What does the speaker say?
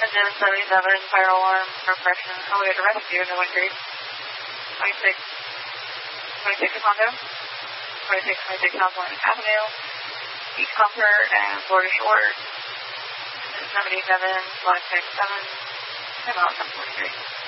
Engine 77, fire alarm, correction, elevator rescue in the Wind Creek. 26 Hondo, 26 South Lawrence Avenue, East Comfort and Florida Shore, 77, /67, and out 743.